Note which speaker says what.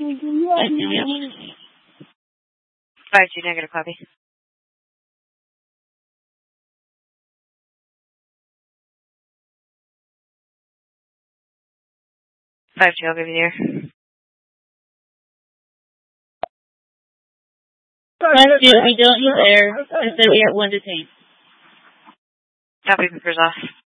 Speaker 1: 5-2 negative copy. 5-2, I'll give you the air.
Speaker 2: 5-2, I don't use air. I said we had 1 detained.
Speaker 1: Copy, papers off.